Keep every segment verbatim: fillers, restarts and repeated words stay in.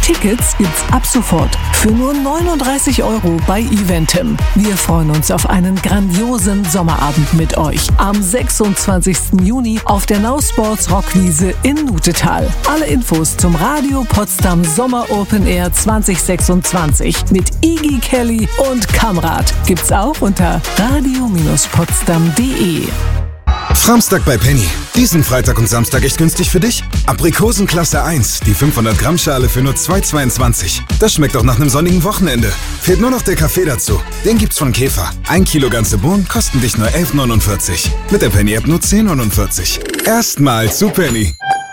Tickets gibt's ab sofort für nur neununddreißig Euro bei Eventim. Wir freuen uns auf einen grandiosen Sommerabend mit euch am sechsundzwanzigsten Juni auf der Now Sports Rockwiese in Nutetal. Alle Infos zum Radio Potsdam Sommer Open Air zwanzig sechsundzwanzig mit Iggy Kelly und Kamrat gibt's auch unter radio Bindestrich potsdam punkt de. Framstag bei Penny. Diesen Freitag und Samstag echt günstig für dich? Aprikosen Klasse eins, die fünfhundert Gramm Schale für nur zwei Euro zweiundzwanzig. Das schmeckt doch nach einem sonnigen Wochenende. Fehlt nur noch der Kaffee dazu. Den gibt's von Käfer. Ein Kilo ganze Bohnen kosten dich nur elf Euro neunundvierzig. Mit der Penny-App nur zehn Euro neunundvierzig. Erstmal zu Penny.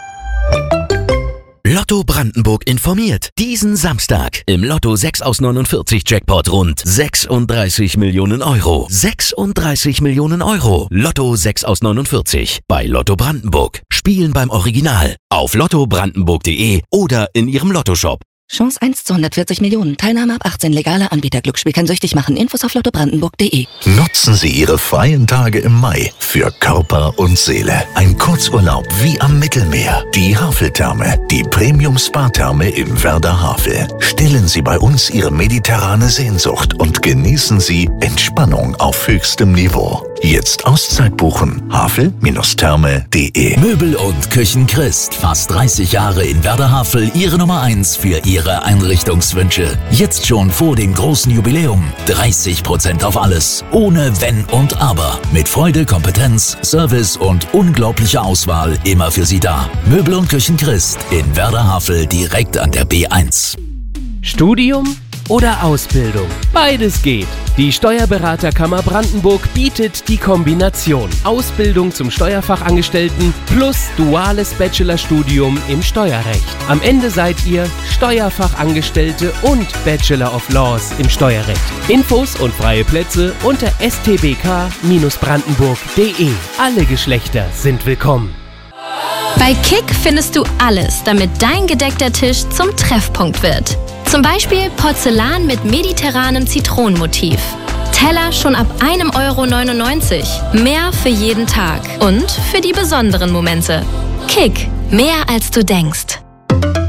Lotto Brandenburg informiert. Diesen Samstag im Lotto sechs aus neunundvierzig Jackpot rund sechsunddreißig Millionen Euro. sechsunddreißig Millionen Euro. Lotto sechs aus neunundvierzig bei Lotto Brandenburg. Spielen beim Original auf lotto brandenburg punkt de oder in ihrem Lottoshop. Chance eins zu hundertvierzig Millionen. Teilnahme ab achtzehn. Legaler Anbieter. Glücksspiel kann süchtig machen. Infos auf lotto brandenburg punkt de. Nutzen Sie Ihre freien Tage im Mai für Körper und Seele. Ein Kurzurlaub wie am Mittelmeer. Die Haveltherme, die Premium-Spa-Therme im Werder Havel. Stillen Sie bei uns Ihre mediterrane Sehnsucht und genießen Sie Entspannung auf höchstem Niveau. Jetzt Auszeit buchen. havel Therme punkt de. Möbel und Küchen Christ. Fast dreißig Jahre in Werder Havel. Ihre Nummer eins für Ihre Einrichtungswünsche. Jetzt schon vor dem großen Jubiläum. dreißig Prozent auf alles. Ohne Wenn und Aber. Mit Freude, Kompetenz, Service und unglaublicher Auswahl immer für Sie da. Möbel und Küchen Christ in Werder Havel direkt an der B eins. Studium oder Ausbildung? Beides geht. Die Steuerberaterkammer Brandenburg bietet die Kombination Ausbildung zum Steuerfachangestellten plus duales Bachelorstudium im Steuerrecht. Am Ende seid ihr Steuerfachangestellte und Bachelor of Laws im Steuerrecht. Infos und freie Plätze unter s t b k brandenburg punkt de. Alle Geschlechter sind willkommen. Bei Kick findest du alles, damit dein gedeckter Tisch zum Treffpunkt wird. Zum Beispiel Porzellan mit mediterranem Zitronenmotiv. Teller schon ab einem Euro neunundneunzig. Mehr für jeden Tag und für die besonderen Momente. Kick, mehr als du denkst.